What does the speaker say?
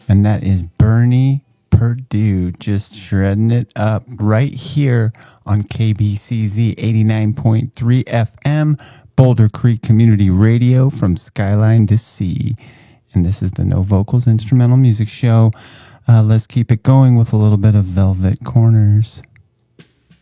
And that is Bernie Perdue, just shredding it up right here on KBCZ 89.3 FM, Boulder Creek Community Radio from Skyline to Sea. And this is the No Vocals Instrumental Music Show. Let's keep it going with a little bit of Velvet Corners.